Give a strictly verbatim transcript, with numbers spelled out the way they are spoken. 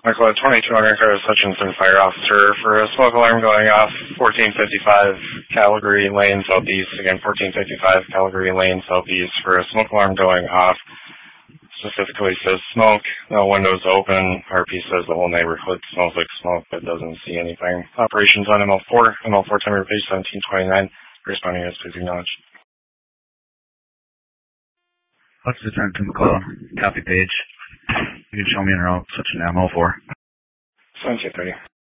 Michael, at twenty-two hundred, Curtis Hutchinson, fire officer, for a smoke alarm going off, fourteen fifty-five Calgary Lane, southeast. Again, fourteen fifty-five Calgary Lane, southeast, for a smoke alarm going off. Specifically says smoke, no windows open. R P says the whole neighborhood smells like smoke, but doesn't see anything. Operations on M L four, M L four timer page seventeen twenty-nine. Responding is please acknowledge. What's the turn to McCall? Copy page. You can show me en route, such an M L four. seventeen thirty.